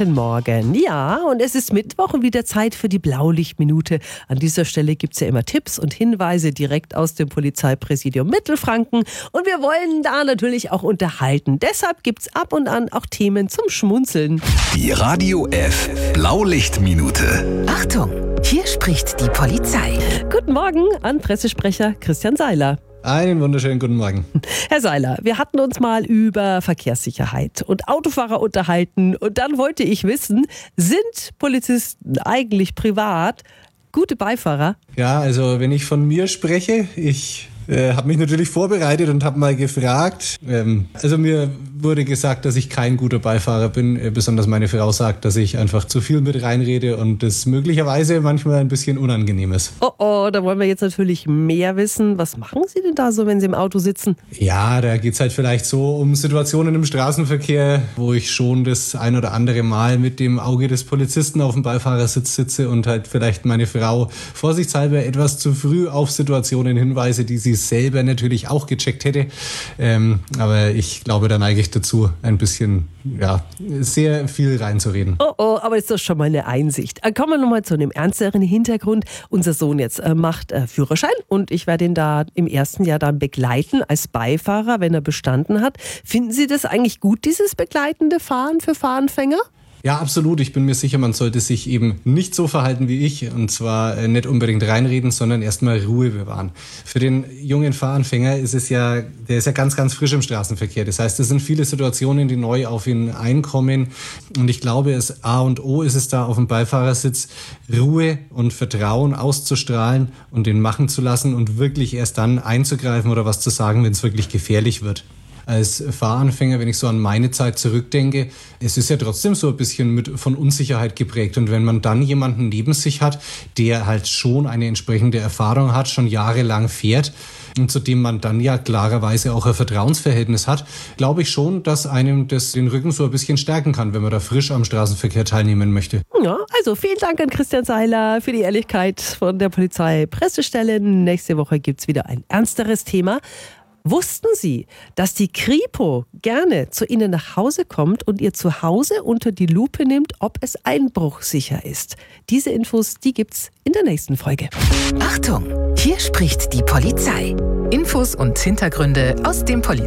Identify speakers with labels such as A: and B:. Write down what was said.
A: Guten Morgen. Ja, und es ist Mittwoch und wieder Zeit für die Blaulichtminute. An dieser Stelle gibt es ja immer Tipps und Hinweise direkt aus dem Polizeipräsidium Mittelfranken. Und wir wollen da natürlich auch unterhalten. Deshalb gibt es ab und an auch Themen zum Schmunzeln.
B: Die Radio F Blaulichtminute.
C: Achtung, hier spricht die Polizei.
A: Guten Morgen an Pressesprecher Christian Seiler.
D: Einen wunderschönen guten Morgen.
A: Herr Seiler, wir hatten uns mal über Verkehrssicherheit und Autofahrer unterhalten und dann wollte ich wissen, sind Polizisten eigentlich privat gute Beifahrer?
D: Ja, also wenn ich von mir spreche, ich habe mich natürlich vorbereitet und habe mal gefragt. Also mir wurde gesagt, dass ich kein guter Beifahrer bin. Besonders meine Frau sagt, dass ich einfach zu viel mit reinrede und das möglicherweise manchmal ein bisschen unangenehm ist.
A: Oh, da wollen wir jetzt natürlich mehr wissen. Was machen Sie denn da so, wenn Sie im Auto sitzen?
D: Ja, da geht's halt vielleicht so um Situationen im Straßenverkehr, wo ich schon das ein oder andere Mal mit dem Auge des Polizisten auf dem Beifahrersitz sitze und halt vielleicht meine Frau vorsichtshalber etwas zu früh auf Situationen hinweise, die sie selber natürlich auch gecheckt hätte. Aber ich glaube, da neige ich dazu, ein bisschen, sehr viel reinzureden.
A: Oh, aber ist doch schon mal eine Einsicht. Kommen wir nochmal zu einem ernsteren Hintergrund. Unser Sohn jetzt macht Führerschein und ich werde ihn da im ersten Jahr dann begleiten als Beifahrer, wenn er bestanden hat. Finden Sie das eigentlich gut, dieses begleitende Fahren für Fahranfänger?
D: Ja, absolut. Ich bin mir sicher, man sollte sich eben nicht so verhalten wie ich. Und zwar nicht unbedingt reinreden, sondern erstmal Ruhe bewahren. Für den jungen Fahranfänger der ist ja ganz, ganz frisch im Straßenverkehr. Das heißt, es sind viele Situationen, die neu auf ihn einkommen. Und ich glaube, das A und O ist es da auf dem Beifahrersitz, Ruhe und Vertrauen auszustrahlen und den machen zu lassen und wirklich erst dann einzugreifen oder was zu sagen, wenn es wirklich gefährlich wird. Als Fahranfänger, wenn ich so an meine Zeit zurückdenke, es ist ja trotzdem so ein bisschen von Unsicherheit geprägt. Und wenn man dann jemanden neben sich hat, der halt schon eine entsprechende Erfahrung hat, schon jahrelang fährt und zu dem man dann ja klarerweise auch ein Vertrauensverhältnis hat, glaube ich schon, dass einem das den Rücken so ein bisschen stärken kann, wenn man da frisch am Straßenverkehr teilnehmen möchte.
A: Ja, also vielen Dank an Christian Seiler für die Ehrlichkeit von der Polizeipressestelle. Nächste Woche gibt es wieder ein ernsteres Thema. Wussten Sie, dass die Kripo gerne zu Ihnen nach Hause kommt und Ihr Zuhause unter die Lupe nimmt, ob es einbruchsicher ist? Diese Infos, die gibt's in der nächsten Folge.
C: Achtung, hier spricht die Polizei. Infos und Hintergründe aus dem